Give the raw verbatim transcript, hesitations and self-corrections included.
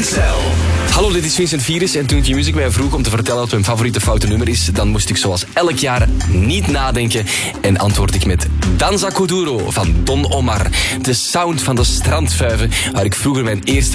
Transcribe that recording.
X L. Hallo, dit is Vincent Virus en toen Q-Music mij vroeg om te vertellen wat mijn favoriete foute nummer is, dan moest ik zoals elk jaar niet nadenken en antwoord ik met Danza Kuduro van Don Omar. De sound van de strandvuiven waar ik vroeger mijn eerste